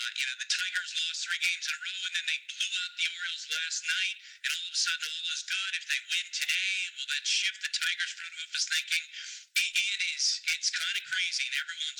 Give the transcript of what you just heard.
The Tigers lost 3 games in a row, and then they blew out the Orioles last night, and all of a sudden all is good. If they win today, will that shift the Tigers front office thinking? It's kind of crazy, and everyone's